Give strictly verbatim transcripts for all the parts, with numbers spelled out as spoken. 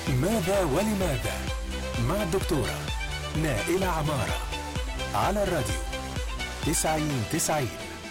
ماذا ولماذا مع الدكتورة نائلة عمارة على الراديو تسعين تسعين.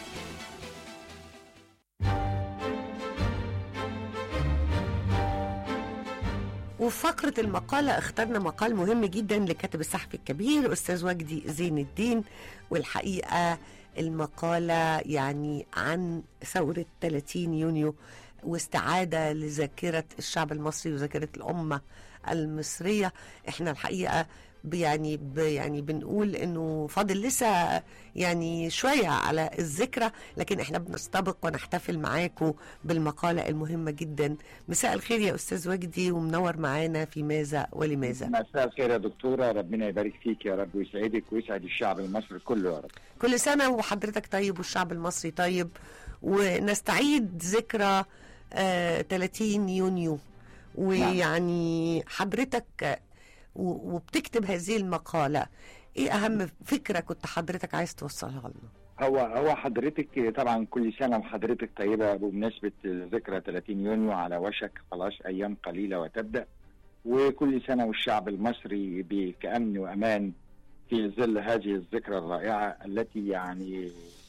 وفي فقرة المقالة اخترنا مقال مهم جدا لكاتب الصحفي الكبير أستاذ وجدي زين الدين، والحقيقة المقالة يعني عن ثورة ثلاثين يونيو واستعادة لذاكرة الشعب المصري وذاكرة الأمة المصرية. احنا الحقيقة يعني يعني بنقول انه فاضل لسه يعني شوية على الذكرى، لكن احنا بنستبق ونحتفل معاكم بالمقالة المهمة جدا. مساء الخير يا أستاذ وجدي ومنور معانا في ماذا ولماذا. مساء الخير يا دكتورة، ربنا يبارك فيك يا رب ويسعدك ويسعد الشعب المصري كله يا رب. كل سنة وحضرتك طيب والشعب المصري طيب، ونستعيد ذكرى آه ثلاثين يونيو. ويعني حضرتك وبتكتب هذه المقالة، ايه اهم فكرة كنت حضرتك عايز توصلها لنا؟ هو هو حضرتك طبعا كل سنة وحضرتك طيبة بمناسبة ذكرى ثلاثين يونيو، على وشك خلاص ايام قليلة وتبدأ، وكل سنة والشعب المصري بأمن وامان في ظل هذه الذكرى الرائعة التي يعني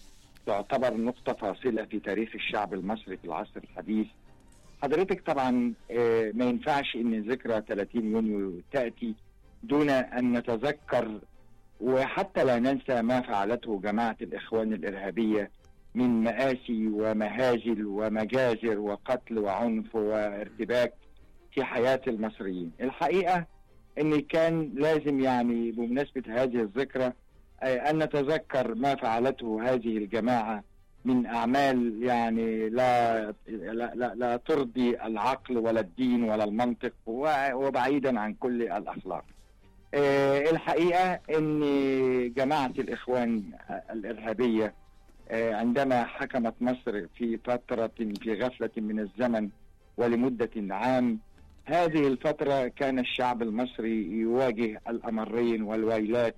تعتبر نقطة فاصلة في تاريخ الشعب المصري في العصر الحديث. حضرتك طبعا ما ينفعش ان ذكرى ثلاثين يونيو تأتي دون ان نتذكر وحتى لا ننسى ما فعلته جماعة الإخوان الإرهابية من مآسي ومهازل ومجازر وقتل وعنف وارتباك في حياة المصريين. الحقيقة ان كان لازم يعني بمناسبة هذه الذكرى ان نتذكر ما فعلته هذه الجماعة من أعمال يعني لا لا لا, لا ترضي العقل ولا الدين ولا المنطق وبعيدا عن كل الأخلاق. أه الحقيقة أن جماعة الإخوان الإرهابية أه عندما حكمت مصر في فترة في غفلة من الزمن ولمدة عام، هذه الفترة كان الشعب المصري يواجه الأمرين والويلات،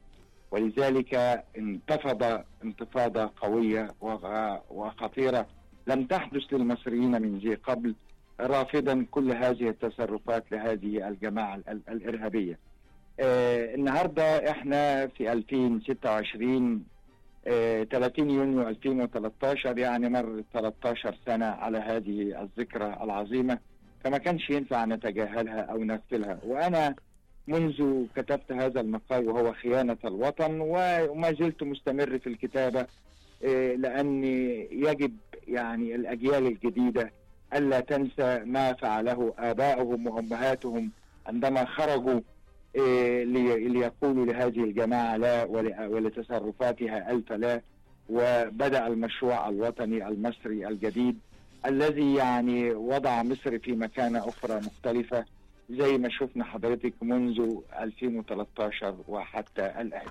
ولذلك انتفض انتفاضة قوية وخطيرة لم تحدث للمصريين من ذي قبل، رافضا كل هذه التصرفات لهذه الجماعة الإرهابية. آه النهاردة احنا في ألفين وستة وعشرين، آه ثلاثين يونيو ألفين وثلاثة عشر، يعني مر ثلاثة عشر سنة على هذه الذكرى العظيمة، فما كانش ينفع نتجاهلها أو نغفلها. وأنا منذ كتبت هذا المقال وهو خيانة الوطن وما زلت مستمر في الكتابة، لأن يجب يعني الأجيال الجديدة ألا تنسى ما فعله آبائهم وأمهاتهم عندما خرجوا ليقولوا لهذه الجماعة لا ولتصرفاتها ألف لا، وبدأ المشروع الوطني المصري الجديد الذي يعني وضع مصر في مكانة أخرى مختلفة زي ما شفنا حضرتك منذ ألفين وثلاثة عشر وحتى الآن.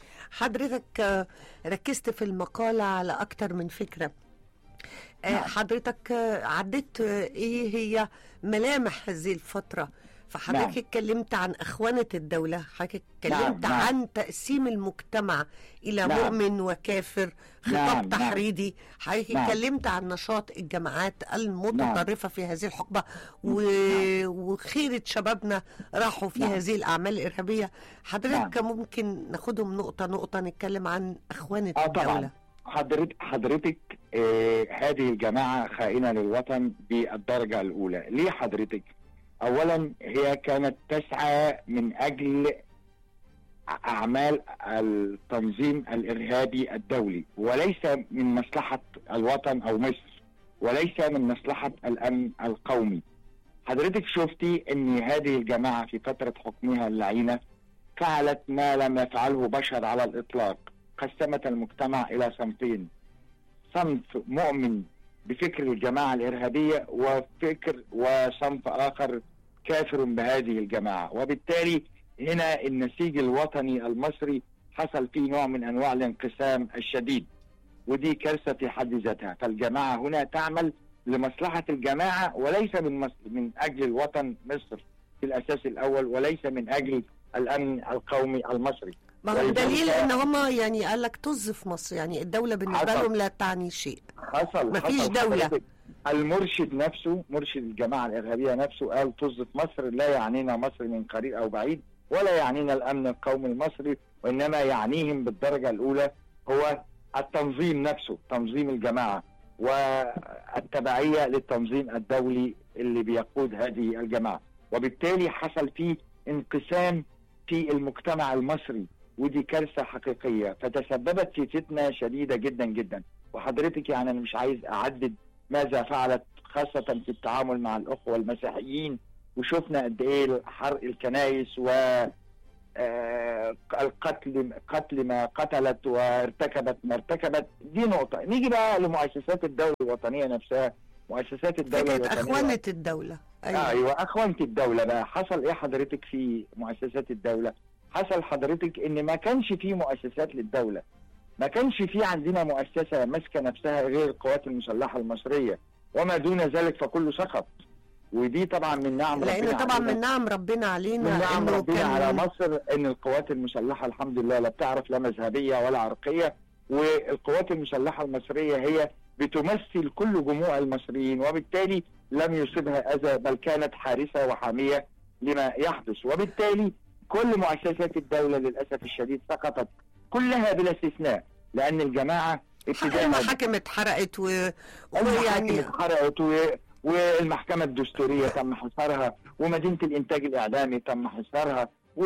حضرتك ركزت في المقالة على أكتر من فكرة. نعم. حضرتك عدت إيه هي ملامح هذه الفترة، فحضرتك نعم. اتكلمت عن أخوانة الدولة، حضرتك اتكلمت نعم. عن تقسيم المجتمع إلى نعم. مؤمن وكافر، خطاب نعم. تحريدي، حضرتك نعم. اتكلمت عن نشاط الجماعات المتطرفة نعم. في هذه الحقبة و... نعم. وخيرة شبابنا راحوا في نعم. هذه الأعمال الإرهابية. حضرتك نعم. ممكن ناخدهم نقطة نقطة نتكلم عن أخوانة آه الدولة. طبعا. حضرتك حضرتك آه هذه الجماعة خائنة للوطن بالدرجة الأولى. ليه حضرتك؟ أولا هي كانت تسعى من أجل أعمال التنظيم الإرهابي الدولي، وليس من مصلحة الوطن أو مصر، وليس من مصلحة الأمن القومي. حضرتك شفتي أن هذه الجماعة في فترة حكمها اللعينة فعلت ما لم يفعله بشر على الإطلاق، قسمت المجتمع إلى صنفين: صنف مؤمن بفكر الجماعة الإرهابية وفكر وصنف آخر كافر بهذه الجماعة. وبالتالي هنا النسيج الوطني المصري حصل فيه نوع من أنواع الانقسام الشديد، ودي كارثة في حد ذاتها. فالجماعة هنا تعمل لمصلحة الجماعة وليس من مصر من أجل الوطن مصر في الأساس الأول، وليس من أجل الأمن القومي المصري. ما هو دليل ان هم يعني قال لك طز في مصر، يعني الدولة بالنسبة لهم لا تعني شيء. حصل مفيش حصل دولة. المرشد نفسه، مرشد الجماعة الإرهابية نفسه، قال طز في مصر لا يعنينا مصر من قريب أو بعيد، ولا يعنينا الأمن القومي المصري، وإنما يعنيهم بالدرجة الأولى هو التنظيم نفسه، تنظيم الجماعة والتبعية للتنظيم الدولي اللي بيقود هذه الجماعة. وبالتالي حصل فيه انقسام في المجتمع المصري، ودي كارثة حقيقية، فتسببت في فتنة شديدة جدا جدا. وحضرتك يعني أنا مش عايز أعدد ماذا فعلت خاصة في التعامل مع الأخوة المسيحيين، وشفنا قد إيه حرق الكنائس و القتل قتل ما قتلت وارتكبت ما ارتكبت. دي نقطة. نيجي بقى لمؤسسات الدولة الوطنية نفسها. مؤسسات الدولة الوطنية، أخوانة الدولة. أيوة. أيوة أخوانة الدولة بقى. حصل إيه حضرتك في مؤسسات الدولة؟ حصل حضرتك إن ما كانش فيه مؤسسات للدولة، ما كانش فيه عندنا مؤسسة ماسكة نفسها غير القوات المسلحة المصرية، وما دون ذلك فكله سقط. ودي طبعا من نعم ربنا، لأن طبعا من نعم ربنا علينا، من نعم إنه ربنا كان على مصر ان القوات المسلحة الحمد لله لا بتعرف لا مذهبية ولا عرقية. والقوات المسلحة المصرية هي بتمثل كل جموع المصريين، وبالتالي لم يصيبها أذى، بل كانت حارسة وحامية لما يحدث. وبالتالي كل مؤسسات الدولة للأسف الشديد سقطت كلها بلا استثناء، لأن الجماعة ابتداء المحاكم اتحرقت و... ويعني اتحرقت و... والمحكمة الدستورية تم حصارها، ومدينة الإنتاج الإعلامي تم حصارها،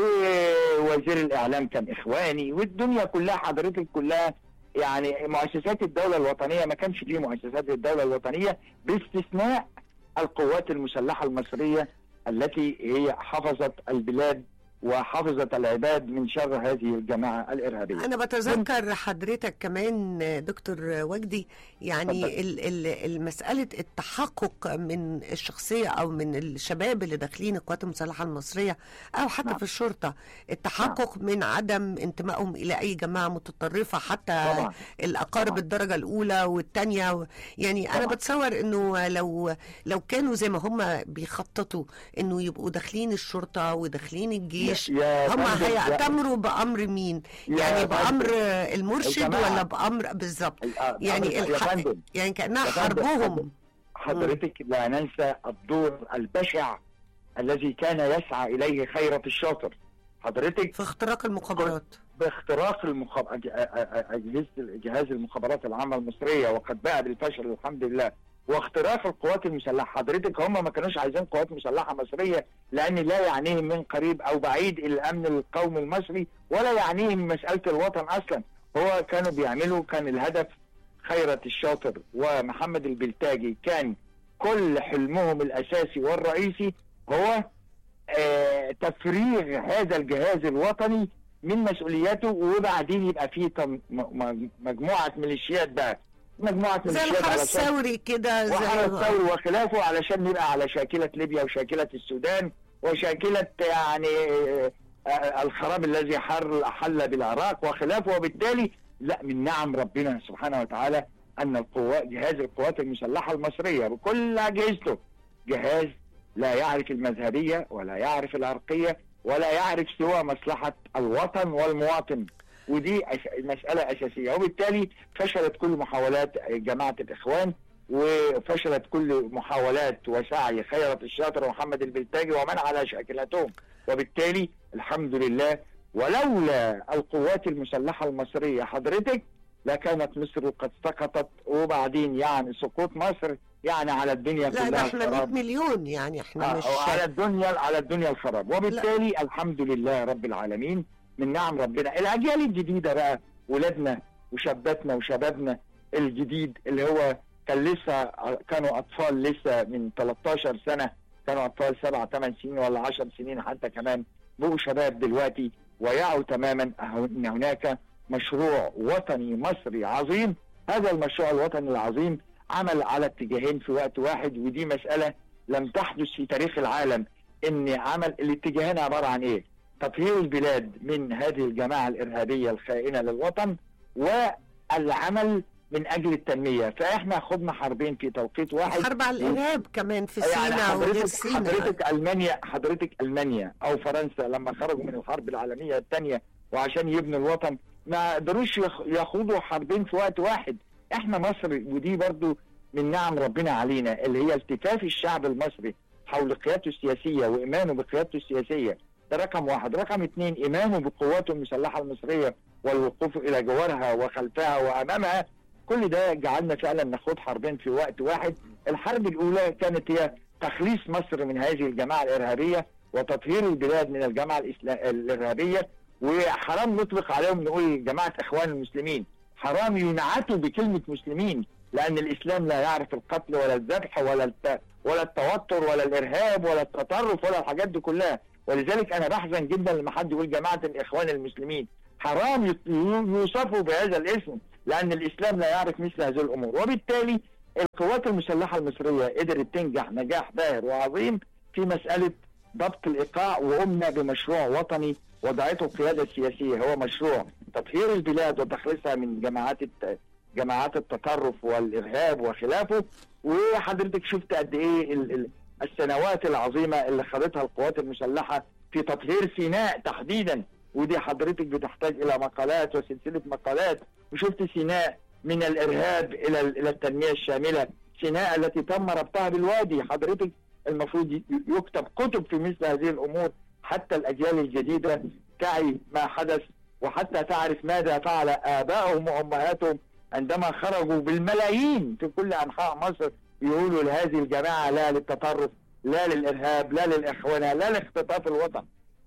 ووزير الإعلام كان إخواني، والدنيا كلها حضرتك كلها يعني مؤسسات الدولة الوطنية ما كانش فيه مؤسسات الدولة الوطنية باستثناء القوات المسلحة المصرية التي هي حفظت البلاد وحفظت العباد من شر هذه الجماعة الإرهابية. أنا بتذكر حضرتك كمان دكتور وجدي، يعني المسألة التحقق من الشخصية أو من الشباب اللي داخلين القوات المسلحة المصرية أو حتى نعم. في الشرطة، التحقق نعم. من عدم انتمائهم إلى أي جماعة متطرفة، حتى طبعا. الأقارب طبعا. الدرجة الأولى والثانية. يعني طبعا. أنا بتصور إنه لو لو كانوا زي ما هم بيخططوا إنه يبقوا داخلين الشرطة وداخلين الجيش، هم هيأتمروا بأمر مين؟ يعني بأمر المرشد الجماعة. ولا بأمر بالظبط؟ يعني الح... يعني كأنها حربهم. حضرتك لا ننسى الدور البشع الذي كان يسعى إليه خيرت الشاطر حضرتك في اختراق المخابرات، باختراق المخاب... جهاز المخابرات العامة المصرية، وقد باء بالفشل الحمد لله، واختراق القوات المسلحة. حضرتك هم ما كانوش عايزين قوات مسلحة مصرية لأن لا يعنيهم من قريب أو بعيد الأمن القومي المصري، ولا يعنيهم مسألة الوطن أصلا. هو كانوا بيعملوا، كان الهدف خيرت الشاطر ومحمد البلتاجي كان كل حلمهم الأساسي والرئيسي هو آه تفريغ هذا الجهاز الوطني من مسؤولياته، وبعدين يبقى فيه مجموعة ميليشيات بقى، مجموعة زي الحرس الثوري كده، زي الحرس الثوري وخلافه، علشان نبقى على شاكلة ليبيا وشاكلة السودان وشاكلة يعني الخراب الذي حل حل بالعراق وخلافه. وبالتالي لا، من نعم ربنا سبحانه وتعالى أن القوات جهاز القوات المسلحة المصرية بكل أجهزته جهاز لا يعرف المذهبية ولا يعرف العرقية ولا يعرف سوى مصلحة الوطن والمواطن، ودي مسألة أساسية. وبالتالي فشلت كل محاولات جماعة الإخوان، وفشلت كل محاولات وسعي خيرت الشاطر ومحمد البلتاجي ومن على شاكلتهم. وبالتالي الحمد لله، ولولا القوات المسلحة المصرية حضرتك لكانت مصر قد سقطت، وبعدين يعني سقوط مصر يعني على الدنيا كلها. لا احنا مئة مليون، يعني احنا آه مش على الدنيا على الدنيا الخراب. وبالتالي لا. الحمد لله رب العالمين، من نعم ربنا. الأجيال الجديدة بقى، ولادنا وشاباتنا وشبابنا الجديد اللي هو كان لسه كانوا أطفال لسه من ثلاثة عشر سنة، كانوا أطفال سبع ثمان سنين ولا عشر سنين حتى كمان، بقوا شباب دلوقتي ويعوا تماما أن هناك مشروع وطني مصري عظيم. هذا المشروع الوطني العظيم عمل على اتجاهين في وقت واحد، ودي مسألة لم تحدث في تاريخ العالم. ان عمل الاتجاهين عبارة عن ايه؟ تطهير البلاد من هذه الجماعة الإرهابية الخائنة للوطن، والعمل من أجل التنمية. فإحنا خدنا حربين في توقيت واحد، حرب على الإرهاب كمان في سيناء يعني وغير سيناء. حضرتك ألمانيا حضرتك ألمانيا أو فرنسا لما خرجوا من الحرب العالمية الثانية وعشان يبنوا الوطن ما قدروش يخوضوا حربين في وقت واحد. إحنا مصر، ودي برضو من نعم ربنا علينا، اللي هي التفاف الشعب المصري حول قيادته السياسية وإيمانه بقيادته السياسية. ده رقم واحد. رقم اثنين، إيمانه بقواته المسلحة المصرية والوقوف إلى جوارها وخلفها وأمامها. كل ده جعلنا فعلا نخوض حربين في وقت واحد. الحرب الأولى كانت هي تخليص مصر من هذه الجماعة الإرهابية وتطهير البلاد من الجماعة الإرهابية. وحرام نطلق عليهم نقول جماعة إخوان المسلمين، حرام ينعتوا بكلمة مسلمين، لأن الإسلام لا يعرف القتل ولا الذبح ولا الت... ولا التوتر ولا الإرهاب ولا التطرف ولا الحاجات دي كلها. ولذلك أنا بحزن جدا لما حد يقول جماعة الإخوان المسلمين. حرام يوصفوا بهذا الاسم، لأن الإسلام لا يعرف مثل هذه الأمور. وبالتالي القوات المسلحة المصرية قدرت تنجح نجاح باهر وعظيم في مسألة ضبط الإيقاع، وقمنا بمشروع وطني وضعته القيادة السياسية، هو مشروع تطهير البلاد وتخليصها من جماعات الت... جماعات التطرف والإرهاب وخلافه. وحضرتك شفت قد إيه ال... ال... السنوات العظيمة اللي خدتها القوات المسلحة في تطهير سيناء تحديدا، ودي حضرتك بتحتاج إلى مقالات وسلسلة مقالات. وشفت سيناء من الإرهاب إلى إلى التنمية الشاملة، سيناء التي تم ربطها بالوادي. حضرتك المفروض يكتب كتب في مثل هذه الأمور حتى الأجيال الجديدة تعي ما حدث، وحتى تعرف ماذا فعل آبائهم وأمهاتهم عندما خرجوا بالملايين في كل أنحاء مصر يقولوا لهذه الجماعة لا للتطرف، لا للإرهاب، لا للإخوان، لا لاختطاف الوطن.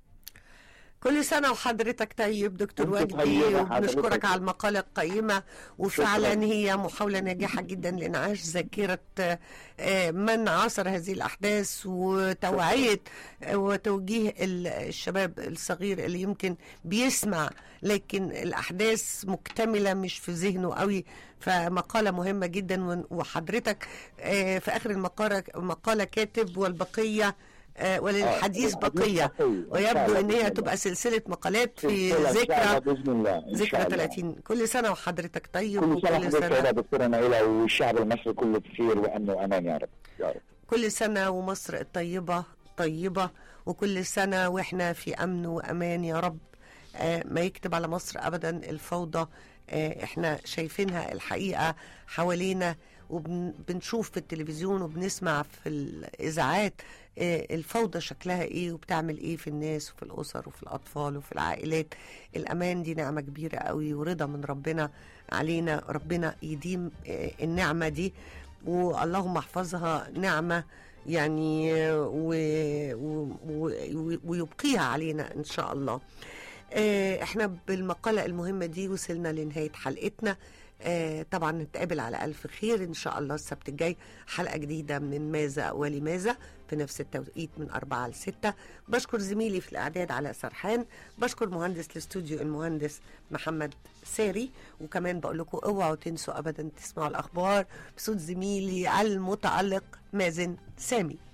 كل سنة وحضرتك طيب دكتور وجدي، وبنشكرك على المقالة القيمة. وفعلا شكرا. هي محاولة ناجحة جدا لإنعاش ذاكرة من عاصر هذه الأحداث وتوعية وتوجيه الشباب الصغير اللي يمكن بيسمع لكن الأحداث مكتملة مش في ذهنه قوي. فمقالة مهمة جدا. وحضرتك في آخر المقالة مقالة كاتب والبقية آه وللحديث آه بقية، ويبدو ان هي تبقى سلسلة مقالات في ذكرى ذكرى ثلاثين. كل سنة وحضرتك طيب، كل سنة وحضرتك دكتورة نائلة والشعب المصري كله بخير وأمن وأمان يا رب يا رب. كل سنة ومصر الطيبة طيبة، وكل سنة واحنا في أمن وأمان يا رب. آه ما يكتب على مصر أبدا الفوضى. آه احنا شايفينها الحقيقة حوالينا، وبنشوف في التلفزيون وبنسمع في الإذاعات الفوضى شكلها ايه وبتعمل ايه في الناس وفي الأسر وفي الأطفال وفي العائلات. الأمان دي نعمة كبيرة قوي ورضا من ربنا علينا. ربنا يديم النعمة دي، واللهم احفظها نعمة يعني و... و... ويبقيها علينا إن شاء الله. احنا بالمقالة المهمة دي وصلنا لنهاية حلقتنا. آه طبعا نتقابل على ألف خير إن شاء الله السبت الجاي، حلقة جديدة من ماذا ولماذا في نفس التوقيت من أربعة لستة. بشكر زميلي في الإعداد علاء سرحان، بشكر مهندس الاستوديو المهندس محمد ساري، وكمان بقول لكم اوعوا تنسوا أبدا تسمعوا الأخبار بصوت زميلي المتألق مازن سامي.